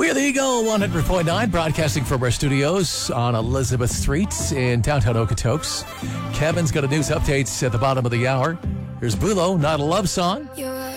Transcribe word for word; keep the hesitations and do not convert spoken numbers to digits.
We are the Eagle one hundred point nine, broadcasting from our studios on Elizabeth Street in downtown Okotoks. Kevin's got a news update at the bottom of the hour. Here's Bulo, Not a Love Song. You're